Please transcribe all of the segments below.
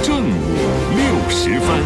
正午60分。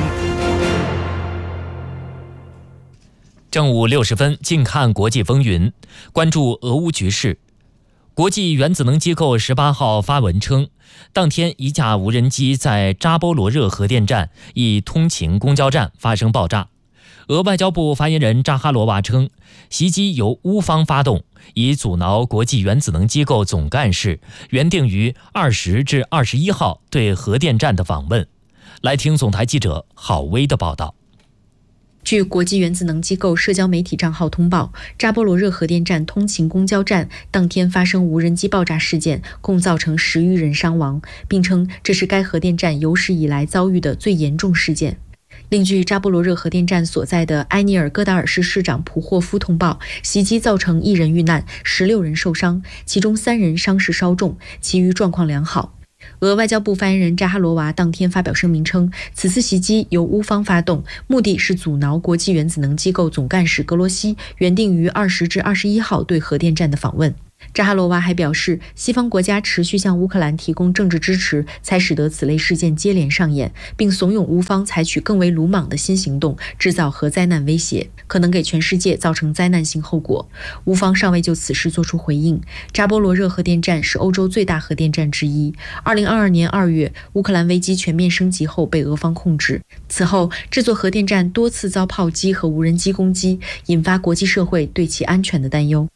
正午60分，近看国际风云，关注俄乌局势。国际原子能机构18号发文称，当天一架无人机在扎波罗热核电站一通勤公交站发生爆炸。俄外交部发言人扎哈罗娃称，袭击由乌方发动，以阻挠国际原子能机构总干事原定于20至21号对核电站的访问。来听总台记者郝薇的报道。 据国际原子能机构社交媒体账号通报，扎波罗热核电站通勤公交站当天发生无人机爆炸事件，共造成10余人伤亡，并称这是该核电站有史以来遭遇的最严重事件。另据扎波罗热核电站所在的埃尼尔戈达尔市市长普霍夫通报，袭击造成1人遇难，16人受伤，其中3人伤势稍重，其余状况良好。俄外交部发言人扎哈罗娃当天发表声明称，此次袭击由乌方发动，目的是阻挠国际原子能机构总干事格罗西原定于20至21号对核电站的访问。扎哈罗娃还表示，西方国家持续向乌克兰提供政治支持，才使得此类事件接连上演，并怂恿乌方采取更为鲁莽的新行动，制造核灾难威胁，可能给全世界造成灾难性后果。乌方尚未就此事作出回应。扎波罗热核电站是欧洲最大核电站之一。2022年2月，乌克兰危机全面升级后被俄方控制。此后，这座核电站多次遭炮击和无人机攻击，引发国际社会对其安全的担忧。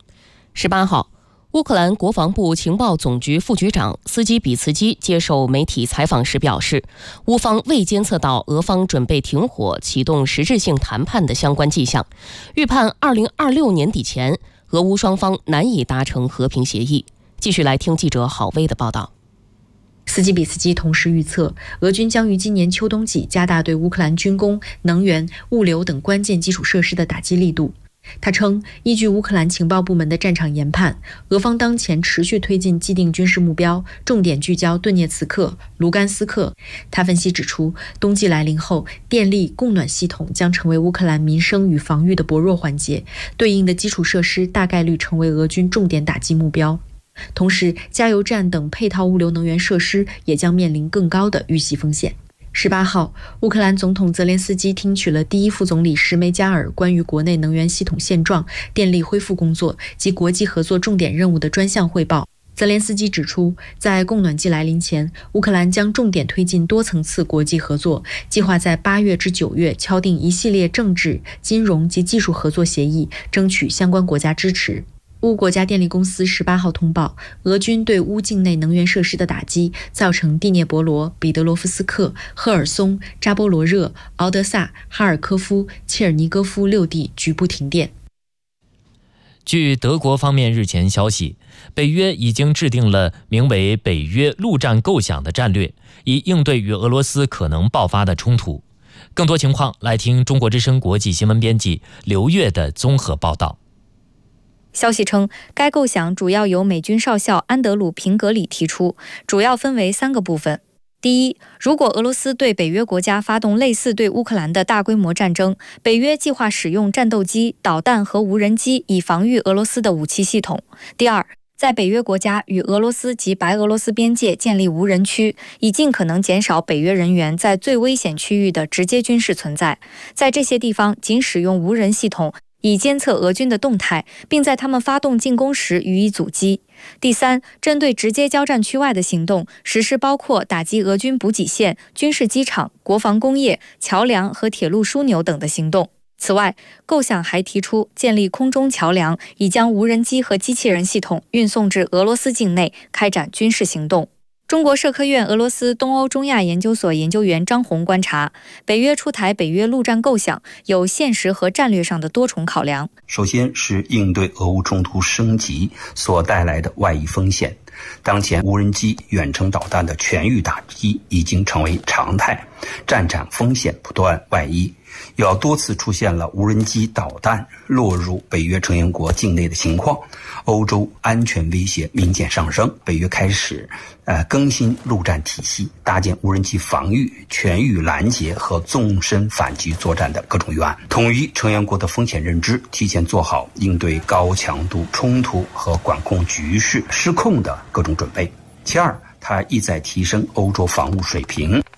18号，乌克兰国防部情报总局副局长斯基比茨基接受媒体采访时表示，乌方未监测到俄方准备停火、启动实质性谈判的相关迹象，预判2026年底前，俄乌双方难以达成和平协议。继续来听记者郝薇的报道。 斯基比茨基同时预测，俄军将于今年秋冬季加大对乌克兰军工、能源、物流等关键基础设施的打击力度。他称，依据乌克兰情报部门的战场研判，俄方当前持续推进既定军事目标，重点聚焦顿涅茨克、卢甘斯克。他分析指出，冬季来临后，电力供暖系统将成为乌克兰民生与防御的薄弱环节，对应的基础设施大概率成为俄军重点打击目标。同时，加油站等配套物流能源设施也将面临更高的遇袭风险。18号，乌克兰总统泽连斯基听取了第一副总理什梅加尔关于国内能源系统现状、电力恢复工作及国际合作重点任务的专项汇报。泽连斯基指出，在供暖季来临前，乌克兰将重点推进多层次国际合作，计划在8月至9月敲定一系列政治、金融及技术合作协议，争取相关国家支持。乌国家电力公司18号通报，俄军对乌境内能源设施的打击，造成第聂伯罗、彼得罗夫斯克、赫尔松、扎波罗热、敖德萨、哈尔科夫、切尔尼戈夫6地局部停电。 据德国方面日前消息，北约已经制定了名为北约陆战构想的战略，以应对与俄罗斯可能爆发的冲突。更多情况来听中国之声国际新闻编辑刘越的综合报道。 消息称，该构想主要由美军少校安德鲁·平格里提出，主要分为3个部分。第一，如果俄罗斯对北约国家发动类似对乌克兰的大规模战争，北约计划使用战斗机、导弹和无人机以防御俄罗斯的武器系统。第二，在北约国家与俄罗斯及白俄罗斯边界建立无人区，以尽可能减少北约人员在最危险区域的直接军事存在。在这些地方仅使用无人系统，以监测俄军的动态，并在他们发动进攻时予以阻击。第三，针对直接交战区外的行动，实施包括打击俄军补给线、军事机场、国防工业、桥梁和铁路枢纽等的行动。此外，构想还提出建立空中桥梁，以将无人机和机器人系统运送至俄罗斯境内，开展军事行动。中国社科院俄罗斯东欧中亚研究所研究员张红观察，北约出台北约陆战构想有现实和战略上的多重考量。 首先是应对俄乌冲突升级所带来的外溢风险。当前无人机、远程导弹的全域打击已经成为常态，战场风险不断外溢，又要多次出现了无人机、导弹落入北约成员国境内的情况，欧洲安全威胁明显上升。北约开始更新陆战体系，搭建无人机防御、全域拦截和纵深反击作战的各种预案，统一成员国的风险认知，提前做好应对高强度冲突和管控局势失控的各种准备。其二，它意在提升欧洲防务水平，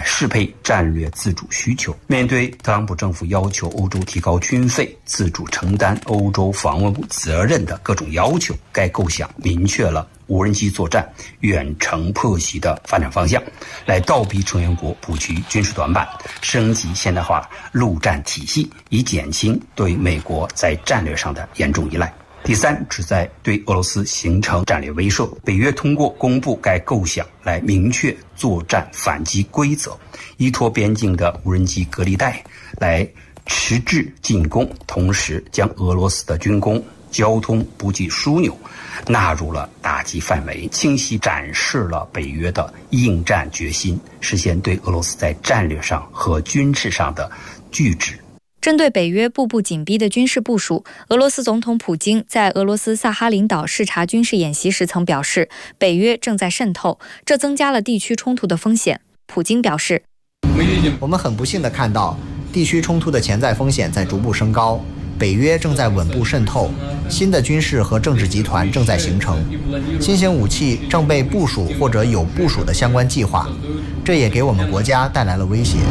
适配战略自主需求。面对特朗普政府要求欧洲提高军费、自主承担欧洲防务责任的各种要求，该构想明确了无人机作战、远程破袭的发展方向，来倒逼成员国布局军事短板，升级现代化陆战体系，以减轻对美国在战略上的严重依赖。第三，旨在对俄罗斯形成战略威慑。北约通过公布该构想来明确作战反击规则，依托边境的无人机隔离带来迟滞进攻，同时将俄罗斯的军工、交通补给枢纽纳入了打击范围，清晰展示了北约的应战决心，实现对俄罗斯在战略上和军事上的拒止。 针对北约步步紧逼的军事部署，俄罗斯总统普京在俄罗斯萨哈林岛视察军事演习时曾表示，北约正在渗透，这增加了地区冲突的风险。普京表示， 我们很不幸地看到地区冲突的潜在风险在逐步升高，北约正在稳步渗透，新的军事和政治集团正在形成，新型武器正被部署或者有部署的相关计划，这也给我们国家带来了威胁。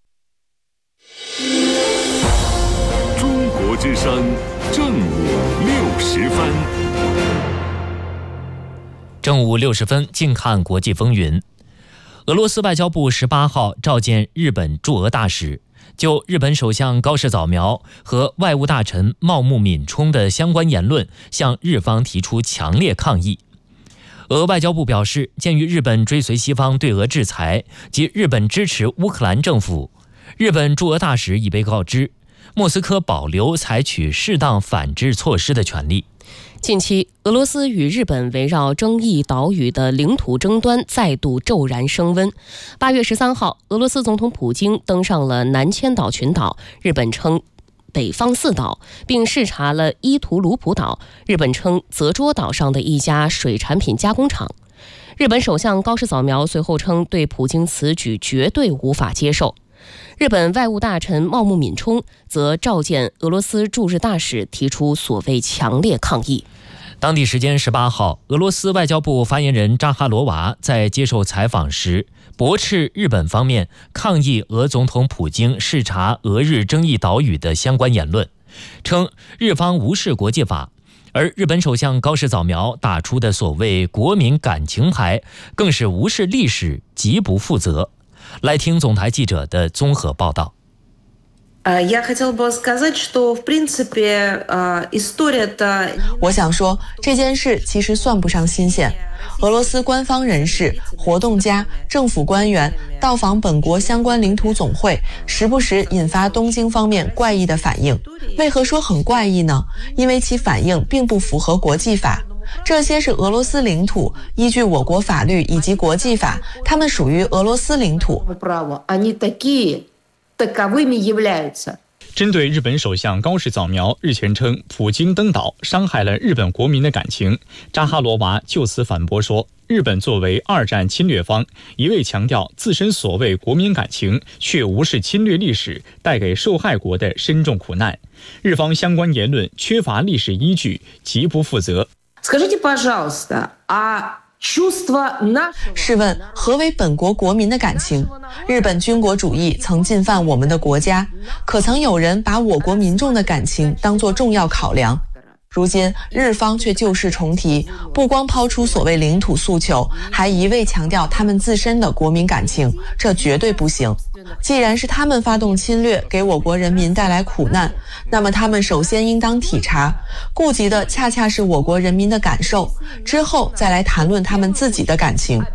中国之声正午60分。 正午60分，近看国际风云。俄罗斯外交部18号召见日本驻俄大使，就日本首相高市早苗和外务大臣茂木敏充的相关言论向日方提出强烈抗议。俄外交部表示，鉴于日本追随西方对俄制裁及日本支持乌克兰政府，日本驻俄大使已被告知莫斯科保留采取适当反制措施的权利。 近期，俄罗斯与日本围绕争议岛屿的领土争端再度骤然升温。8月13号，俄罗斯总统普京登上了南千岛群岛，日本称北方四岛，并视察了伊图鲁普岛，日本称泽捉岛上的一家水产品加工厂。日本首相高市早苗随后称，对普京此举绝对无法接受。日本外务大臣茂木敏充则召见俄罗斯驻日大使，提出所谓强烈抗议。 当地时间18号，俄罗斯外交部发言人扎哈罗娃在接受采访时驳斥日本方面抗议俄总统普京视察俄日争议岛屿的相关言论，称日方无视国际法，而日本首相高市早苗打出的所谓国民感情牌更是无视历史，极不负责。来听总台记者的综合报道。 我想说，这件事其实算不上新鲜。俄罗斯官方人士、活动家、政府官员到访本国相关领土总会，时不时引发东京方面怪异的反应。为何说很怪异呢？因为其反应并不符合国际法。这些是俄罗斯领土，依据我国法律以及国际法，它们属于俄罗斯领土。 针对日本首相高市早苗日前称普京登岛伤害了日本国民的感情，扎哈罗娃就此反驳说，日本作为二战侵略方，一味强调自身所谓国民感情，却无视侵略历史带给受害国的深重苦难，日方相关言论缺乏历史依据，极不负责。 试问，何为本国国民的感情？日本军国主义曾进犯我们的国家，可曾有人把我国民众的感情当作重要考量？如今日方却旧事重提，不光抛出所谓领土诉求，还一味强调他们自身的国民感情，这绝对不行。既然是他们发动侵略，给我国人民带来苦难，那么他们首先应当体察，顾及的恰恰是我国人民的感受，之后再来谈论他们自己的感情。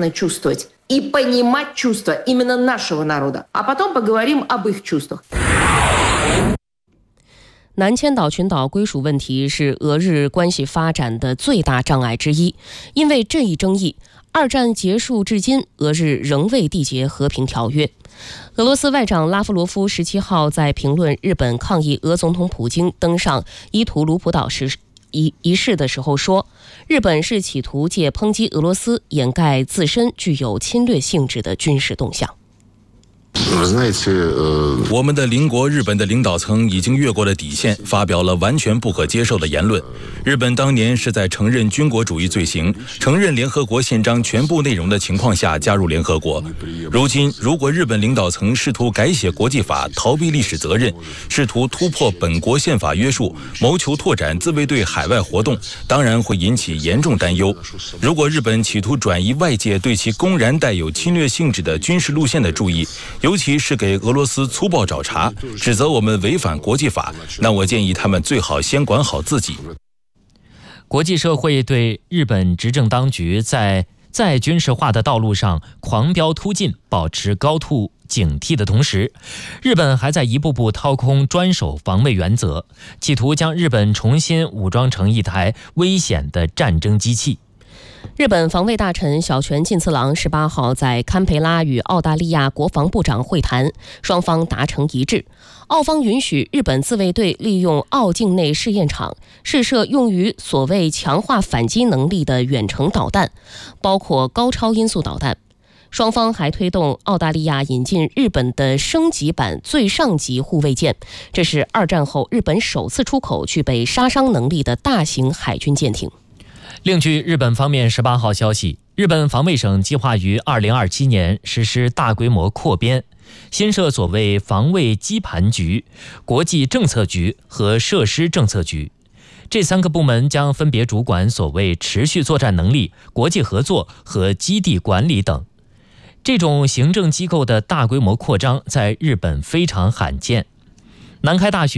南千岛群岛归属问题是俄日关系发展的最大障碍之一，因为这一争议，二战结束至今，俄日仍未缔结和平条约。俄罗斯外长拉夫罗夫17号在评论日本抗议俄总统普京登上伊图鲁普岛一事的时候说，日本是企图借抨击俄罗斯掩盖自身具有侵略性质的军事动向。 我们的邻国日本的领导层已经越过了底线，发表了完全不可接受的言论。日本当年是在承认军国主义罪行、承认联合国宪章全部内容的情况下加入联合国。如今，如果日本领导层试图改写国际法、逃避历史责任，试图突破本国宪法约束，谋求拓展自卫队海外活动，当然会引起严重担忧。如果日本企图转移外界对其公然带有侵略性质的军事路线的注意，尤其是给俄罗斯粗暴找茬，指责我们违反国际法，那我建议他们最好先管好自己。 国际社会对日本执政当局在军事化的道路上狂飙突进保持高度警惕的同时，日本还在一步步掏空专守防卫原则，企图将日本重新武装成一台危险的战争机器。 日本防卫大臣小泉进次郎18号在堪培拉与澳大利亚国防部长会谈，双方达成一致，澳方允许日本自卫队利用澳境内试验场试射用于所谓强化反击能力的远程导弹，包括高超音速导弹。双方还推动澳大利亚引进日本的升级版最上级护卫舰，这是2战后日本首次出口具备杀伤能力的大型海军舰艇。 另据日本方面18号消息，日本防卫省计划于2027年实施大规模扩编，新设所谓防卫基盘局、国际政策局和设施政策局。这3个部门将分别主管所谓持续作战能力、国际合作和基地管理等。这种行政机构的大规模扩张在日本非常罕见。南开大学